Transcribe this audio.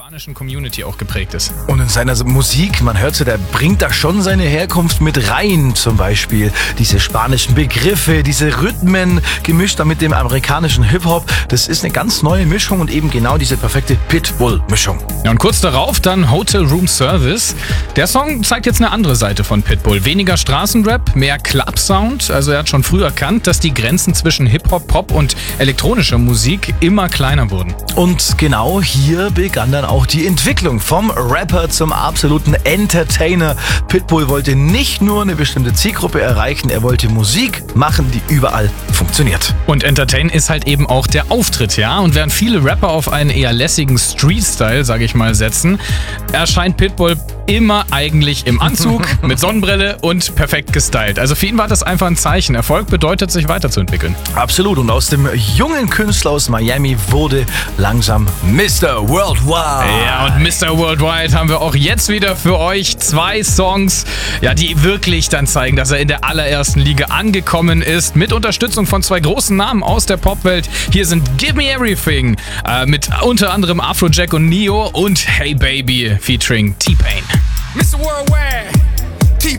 spanischen Community auch geprägt ist. Und in seiner Musik, man hört so, der bringt da schon seine Herkunft mit rein, zum Beispiel diese spanischen Begriffe, diese Rhythmen, gemischt dann mit dem amerikanischen Hip-Hop. Das ist eine ganz neue Mischung und eben genau diese perfekte Pitbull-Mischung. Ja, und kurz darauf dann Hotel Room Service. Der Song zeigt jetzt eine andere Seite von Pitbull. Weniger Straßenrap, mehr Club-Sound. Also er hat schon früh erkannt, dass die Grenzen zwischen Hip-Hop, Pop und elektronischer Musik immer kleiner wurden. Und genau hier begann dann auch die Entwicklung vom Rapper zum absoluten Entertainer. Pitbull wollte nicht nur eine bestimmte Zielgruppe erreichen, er wollte Musik machen, die überall funktioniert. Und Entertain ist halt eben auch der Auftritt, ja? Und während viele Rapper auf einen eher lässigen Street-Style, sage ich mal, setzen, erscheint Pitbull immer eigentlich im Anzug, mit Sonnenbrille und perfekt gestylt. Also für ihn war das einfach ein Zeichen. Erfolg bedeutet, sich weiterzuentwickeln. Absolut. Und aus dem jungen Künstler aus Miami wurde langsam Mr. Worldwide. Ja, und Mr. Worldwide haben wir auch jetzt wieder für euch 2 Songs, ja, die wirklich dann zeigen, dass er in der allerersten Liga angekommen ist. Mit Unterstützung von 2 großen Namen aus der Popwelt. Hier sind Give Me Everything mit unter anderem Afrojack und Neo und Hey Baby featuring T-Pain. Mr. Worldwide.